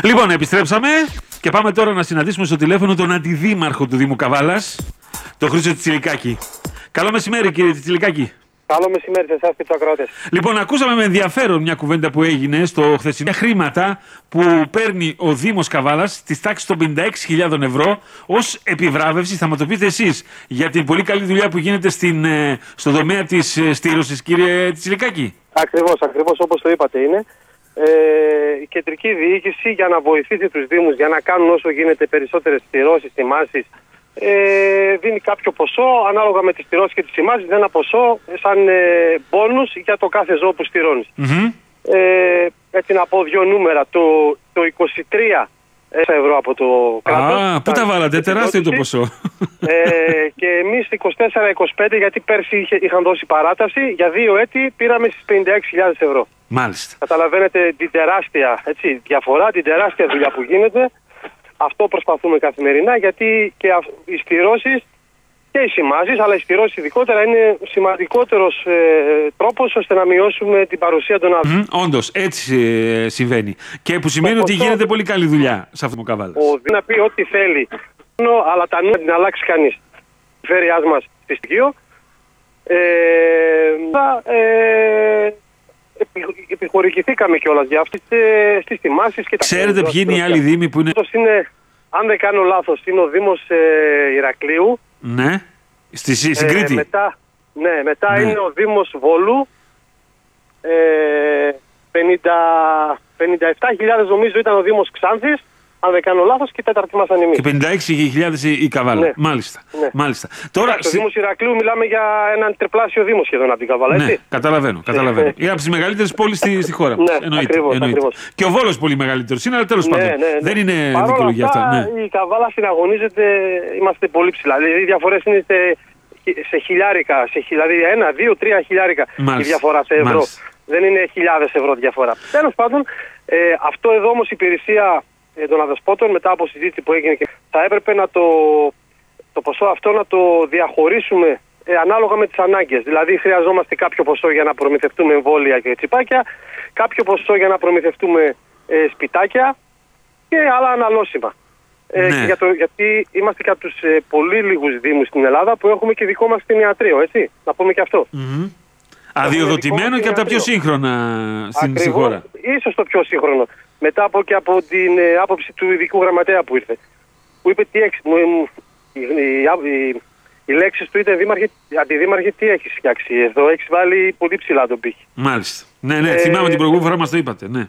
Λοιπόν, επιστρέψαμε και πάμε τώρα να συναντήσουμε στο τηλέφωνο τον αντιδήμαρχο του Δήμου Καβάλας, τον Χρήστο Τσιτσιλικάκη. Καλό μεσημέρι, κύριε Τσιτσιλικάκη. Καλό μεσημέρι σε εσάς και τους ακροατές. Λοιπόν, ακούσαμε με ενδιαφέρον μια κουβέντα που έγινε στο χθεσινό. Χρήματα που παίρνει ο Δήμος Καβάλας της τάξης των 56.000 ευρώ ως επιβράβευση, θα μου το πείτε εσείς, για την πολύ καλή δουλειά που γίνεται στον τομέα της στήρωσης, κύριε Τσιτσιλικάκη. Ακριβώς όπως το είπατε είναι. Η κεντρική διοίκηση για να βοηθήσει τους Δήμους για να κάνουν όσο γίνεται περισσότερες στηρώσεις, τιμάσεις, δίνει κάποιο ποσό ανάλογα με τις στηρώσεις και τις τιμάσεις, ένα ποσό σαν μπόνους για το κάθε ζώο που στηρώνεις. Έτσι να πω δύο νούμερα, το 23 ευρώ από το κράτος. Πού τα βάλατε, τεράστιο το ποσό. Και εμείς 24-25, γιατί πέρσι είχαν δώσει παράταση, για 2 έτη πήραμε στις 56.000 ευρώ. Μάλιστα. Καταλαβαίνετε την τεράστια διαφορά, την τεράστια δουλειά που γίνεται. Αυτό προσπαθούμε καθημερινά, γιατί και οι στηρώσεις και οι σημάσεις, αλλά οι στηρώσεις ειδικότερα είναι σημαντικότερος τρόπος ώστε να μειώσουμε την παρουσία των άνθρωπων. Όντως, έτσι συμβαίνει. Και που σημαίνει ότι γίνεται πολύ καλή δουλειά σε αυτό το Καβάλας. Ο Δήμος να πει ό,τι θέλει, αλλά τα νούμερα την αλλάξει κανείς. Η περιφέρειάς μας στη Στοιχείο επιχορηγηθήκαμε κιόλας για αυτές τις τιμάσεις και τα. Ξέρετε ποιοι είναι οι άλλοι δήμοι που είναι. Αν δεν κάνω λάθος, είναι ο Δήμος Ηρακλείου. Ναι, στην Κρήτη. Μετά είναι ο Δήμος Βόλου. 57.000 νομίζω ήταν ο Δήμος Ξάνθης, αν δεν κάνω λάθος, και η τέταρτη μας ανημεί. Και 56.000 η Καβάλα. Ναι. Μάλιστα. Ναι. Μάλιστα. Τώρα, στο Δήμος Ηρακλείου μιλάμε για έναν τριπλάσιο Δήμο σχεδόν από την Καβάλα, έτσι. Ναι, καταλαβαίνω. Είναι από τις μεγαλύτερες πόλεις στη χώρα μας. Ναι, ακριβώς. Και ο Βόλος πολύ μεγαλύτερος είναι, αλλά τέλος πάντων. Δεν είναι δικαιολογία αυτά. Ναι. Η Καβάλα συναγωνίζεται, είμαστε πολύ ψηλά. Δηλαδή οι διαφορές είναι σε χιλιάρικα, δηλαδή 1, 2, 3 χιλιάρικα η διαφορά σε ευρώ. Μάλιστα. Δεν είναι χιλιάδες ευρώ διαφορά. Τέλος πάντων, αυτό εδώ όμως η υπηρεσία των αδεσπότων, μετά από συζήτηση που έγινε, θα έπρεπε να το ποσό αυτό να το διαχωρίσουμε ανάλογα με τις ανάγκες. Δηλαδή χρειαζόμαστε κάποιο ποσό για να προμηθευτούμε εμβόλια και τσιπάκια, κάποιο ποσό για να προμηθευτούμε σπιτάκια και άλλα αναλώσιμα. Ναι. Γιατί είμαστε και από τους πολύ λίγους δήμους στην Ελλάδα που έχουμε και δικό μας κτηνιατρίο, έτσι. Να πούμε και αυτό. Αδειοδοτημένο και από τα πιο σύγχρονα στην χώρα. Ίσως το πιο σύγχρονο. Μετά και από την άποψη του ειδικού γραμματέα που ήρθε. Που είπε οι λέξεις του ήταν αντιδήμαρχε, τι έχεις φτιάξει εδώ, έχεις βάλει πολύ ψηλά τον πύχη. Μάλιστα. Ναι, θυμάμαι την προηγούμενη φορά μας το είπατε. Ναι.